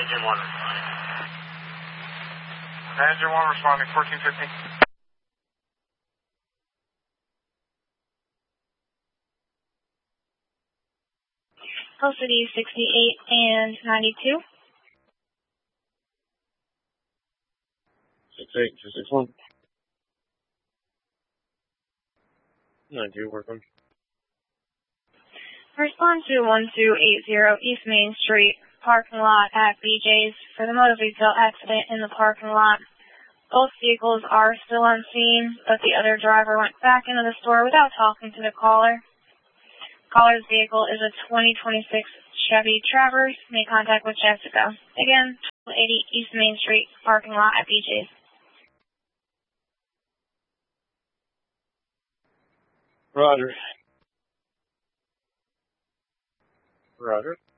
Engine 1 responding. Engine 1 responding, 1450. Hill City 68 and 92. 68, 261. 92, working. Respond to 1280 East Main Street, parking lot at BJ's for the motor vehicle accident in the parking lot. Both vehicles are still unseen, but the other driver went back into the store without talking to the caller. Caller's vehicle is a 2026 Chevy Traverse. Make contact with Jessica. Again, 1280 East Main Street, parking lot at BJ's. Roger. Roger.